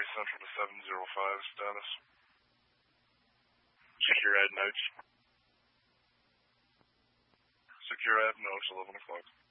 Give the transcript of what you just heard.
Central to 705 status. Secure ad notes. Secure ad notes, 11 o'clock.